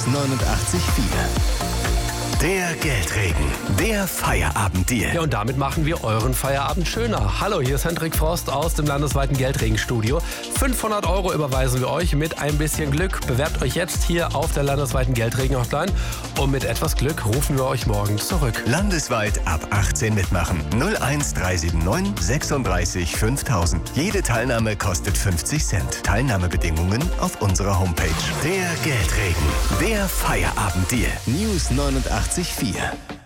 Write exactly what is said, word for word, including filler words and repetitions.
neunundachtzig Komma vier. Der Geldregen, der Feierabenddeal. Ja, und damit machen wir euren Feierabend schöner. Hallo, hier ist Hendrik Frost aus dem landesweiten Geldregenstudio. fünfhundert Euro überweisen wir euch mit ein bisschen Glück. Bewerbt euch jetzt hier auf der landesweiten Geldregen-Hotline und mit etwas Glück rufen wir euch morgen zurück. Landesweit ab achtzehn mitmachen. null eins drei sieben neun sechsunddreißig fünftausend. Jede Teilnahme kostet fünfzig Cent. Teilnahmebedingungen auf unserer Homepage. Der Geldregen, der Feierabenddeal. News neunundachtzig Komma vier.